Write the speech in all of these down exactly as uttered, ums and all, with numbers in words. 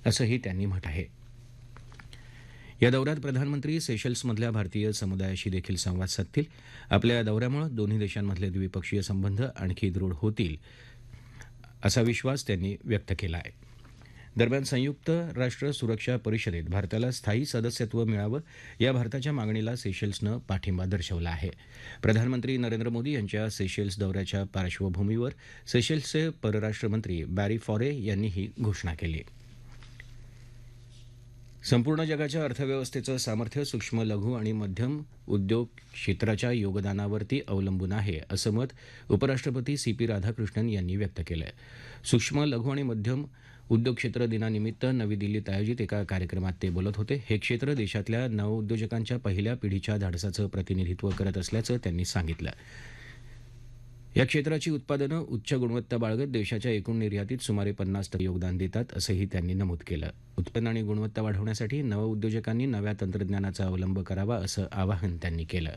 असंही त्यांनी म्हटलं आहे. या दौऱ्यात प्रधानमंत्री सेशल्समधल्या भारतीय समुदायाशी देखील संवाद साधतील. आपल्या या दौऱ्यामुळे दोन्ही देशांमधले द्विपक्षीय संबंध आणखी दृढ होतील असा विश्वास त्यांनी व्यक्त केला आहे. दरम्यान संयुक्त राष्ट्र सुरक्षा परिषदेत भारताला स्थायी सदस्यत्व मिळावं या भारताच्या मागणीला सेशल्सनं पाठिंबा दर्शवला आहे. प्रधानमंत्री नरेंद्र मोदी यांच्या सेशल्स दौऱ्याच्या पार्श्वभूमीवर सेशल्सचे परराष्ट्रमंत्री बॅरी फॉरे यांनी ही घोषणा केली. संपूर्ण जगाच्या अर्थव्यवस्थेचं सामर्थ्य सूक्ष्म लघु आणि मध्यम उद्योग क्षेत्राच्या योगदानावरती अवलंबून आहे असं मत उपराष्ट्रपती सी पी राधाकृष्णन यांनी व्यक्त केलं आहे. सूक्ष्म लघु आणि मध्यम उद्योग क्षेत्र दिनानिमित्त नवी दिल्लीत आयोजित एका कार्यक्रमात ते बोलत होते. हे क्षेत्र देशातल्या नवउद्योजकांच्या पहिल्या पिढीच्या धाडसाचं प्रतिनिधित्व करत असल्याचं त्यांनी सांगितलं. या क्षेत्राची उत्पादनं उच्च गुणवत्ता बाळगत देशाच्या एकूण निर्यातीत सुमारे पन्नास टक्के योगदान देतात असंही त्यांनी नमूद केलं. उत्पादन आणि गुणवत्ता वाढवण्यासाठी नवउद्योजकांनी नव्या तंत्रज्ञानाचा अवलंब करावा असं आवाहन त्यांनी केलं.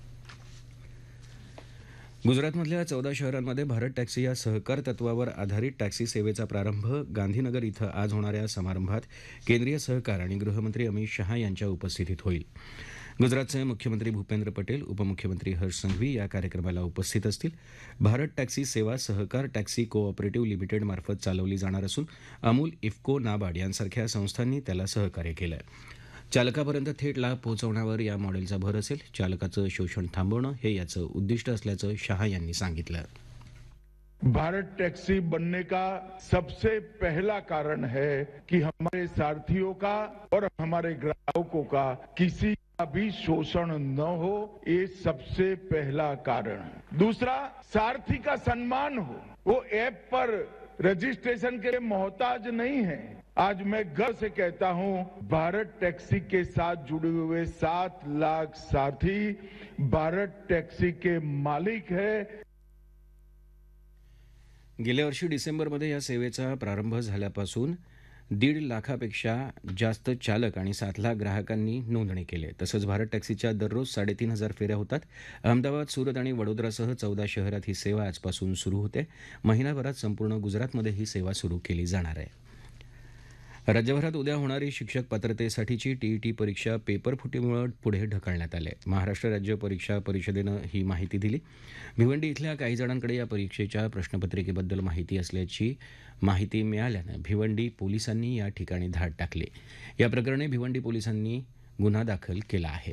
गुजरातमधल्या चौदा शहरांमध्ये भारत टॅक्सी या सहकार तत्वावर आधारित टॅक्सी सेवेचा प्रारंभ गांधीनगर इथं आज होणाऱ्या समारंभात केंद्रीय सहकार आणि गृहमंत्री अमित शहा यांच्या उपस्थितीत होईल. गुजरातचे मुख्यमंत्री भूपेंद्र पटेल, उपमुख्यमंत्री हर्ष संघवी या कार्यक्रमाला उपस्थित असतील. भारत टॅक्सी सेवा सहकार टॅक्सी को ऑपरेटिव्ह लिमिटेड मार्फत चालवली जाणार असून अमूल, इफ्को, नाबार्ड यांसारख्या संस्थांनी त्याला सहकार्य केलं आहे. चालकापर्यंत थेट लाभ पोहोचवण्यावर या मॉडेलचा भर असेल. चालकाचं शोषण थांबवणं हे याचं उद्दिष्ट असल्याचं शहा यांनी सांगितलं. भारत टैक्सी बनने का सबसे पहला कारण है कि हमारे सारथियों का और हमारे ग्राहकों का किसी का भी शोषण न हो, ये सबसे पहला कारण है. दूसरा, सारथी का सम्मान हो. वो ऐप पर रजिस्ट्रेशन के मोहताज नहीं है. आज मैं गर्व से कहता हूं, भारत टैक्सी के साथ जुड़े हुए सात लाख साथी भारत टैक्सी के मालिक है. गेल्या वर्षी डिसेंबरमध्ये या सेवेचा प्रारंभ झाल्यापासून दीड लाखापेक्षा जास्त चालक आणि सात लाख ग्राहकांनी नोंदणी केली. तसंच भारत टॅक्सीच्या दररोज साडेतीन हजार फेऱ्या होतात. अहमदाबाद, सुरत आणि वडोदरासह चौदा शहरात ही सेवा आजपासून सुरू होते. महिनाभरात संपूर्ण गुजरातमध्ये ही सेवा सुरू केली जाणार आहे. राज्यभरात उद्या होणारी शिक्षक पात्रतेसाठीची टीईटी परीक्षा पेपर फुटीमुळे पुढे ढकलण्यात आली आहे. महाराष्ट्र राज्य परीक्षा परिषदेनं ही माहिती दिली. भिवंडी इथल्या काही जणांकडे या परीक्षेच्या प्रश्नपत्रिकेबद्दल माहिती असल्याची माहिती मिळाल्यानं भिवंडी पोलिसांनी या ठिकाणी धाड टाकली. या प्रकरणी भिवंडी पोलिसांनी गुन्हा दाखल केला आहे.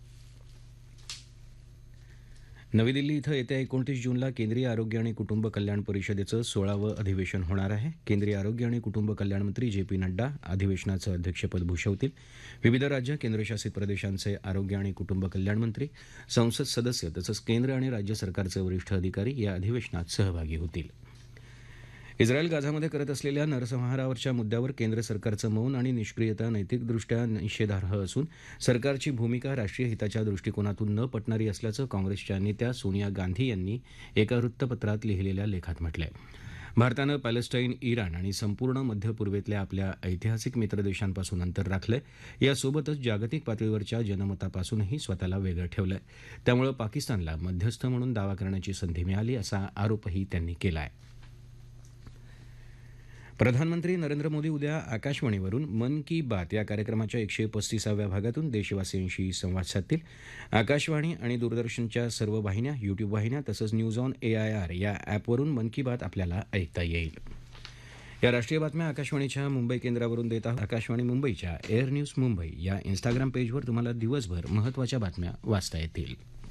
नवी दिल्ली इथं येत्या एकोणतीस जूनला केंद्रीय आरोग्य आणि कुटुंब कल्याण परिषदेचं सोळावं अधिवेशन होणार आहे. केंद्रीय आरोग्य आणि कुटुंब कल्याण मंत्री जे पी नड्डा अधिवेशनाचं अध्यक्षपद भूषवतील. विविध राज्य केंद्रशासित प्रदेशांचे आरोग्य आणि कुटुंब कल्याण मंत्री, संसद सदस्य तसंच केंद्र आणि राज्य सरकारचे वरिष्ठ अधिकारी या अधिवेशनात सहभागी होतील. इस्रायल गाझामध्ये करत असलेल्या नरसंहारावरच्या मुद्द्यावर केंद्र सरकारचं मौन आणि निष्क्रियता नैतिकदृष्ट्या निषेधार्ह असून सरकारची भूमिका राष्ट्रीय हिताच्या दृष्टिकोनातून न पटणारी असल्याचं काँग्रेसच्या नेत्या सोनिया गांधी यांनी एका वृत्तपत्रात लिहिलेल्या लेखात म्हटलं आहे. भारतानं पॅलेस्टाईन, इराण आणि संपूर्ण मध्य पूर्वेतल्या आपल्या ऐतिहासिक मित्रदेशांपासून अंतर राखलंय. यासोबतच जागतिक पातळीवरच्या जनमतापासूनही स्वतःला वेगळं ठेवलंय. त्यामुळे पाकिस्तानला मध्यस्थ म्हणून दावा करण्याची संधी मिळाली असा आरोपही त्यांनी केला आहे. प्रधानमंत्री नरेंद्र मोदी उद्या आकाशवाणीवरून मन की बात या कार्यक्रमाच्या एकशे पस्तीसाव्या भागातून देशवासियांशी संवाद साधतील. आकाशवाणी आणि दूरदर्शनच्या सर्व वाहिन्या, यूट्यूब वाहिन्या तसंच news on A I R या ॲपवरून मन की बात आपल्याला ऐकता येईल. या राष्ट्रीय बातम्या आकाशवाणीच्या मुंबई केंद्रावरून देत आहोत. आकाशवाणी मुंबईच्या एअर न्यूज मुंबई या इन्स्टाग्राम पेजवर तुम्हाला दिवसभर महत्त्वाच्या बातम्या वाचता येतील.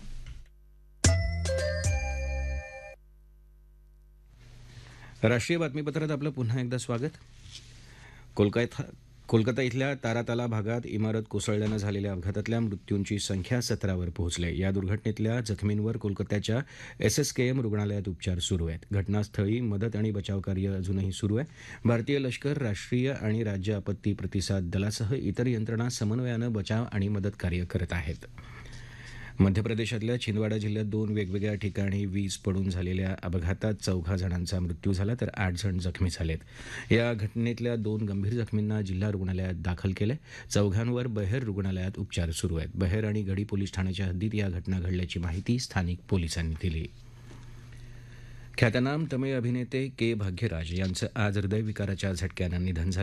राष्ट्रीय बातमीपत्रात आपलं पुन्हा एकदा स्वागत. कोलकाता कोलकाता इथल्या ताराताला भागात इमारत कोसळल्यानं झालेल्या अपघातातल्या मृत्यूंची संख्या सतरावर पोहोचली. या दुर्घटनेतल्या जखमींवर कोलकात्याच्या एस एस के एम रुग्णालयात उपचार सुरू आहेत. घटनास्थळी मदत आणि बचावकार्य अजूनही सुरू आहे. भारतीय लष्कर, राष्ट्रीय आणि राज्य आपत्ती प्रतिसाद दलासह इतर यंत्रणा समन्वयानं बचाव आणि मदत कार्य करत आहेत. मध्य प्रदेशातल्या छिंदवाडा जिल्ह्यात दोन वेगवेगळ्या ठिकाणी वीज पडून झालेल्या अपघातात चौघा जणांचा मृत्यू झाला तर आठ जण जखमी झालेत. या घटनेतल्या दोन गंभीर जखमींना जिल्हा रुग्णालयात दाखल केलंय. चौघांवर बहेर रुग्णालयात उपचार सुरू आहेत. बहेर आणि गडी पोलीस ठाण्याच्या हद्दीत या घटना घडल्याची माहिती स्थानिक पोलिसांनी दिली. ख्यातनाम तमिळ अभिनेते के भाग्यराज यांचं आज हृदयविकाराच्या झटक्यानं निधन झालं.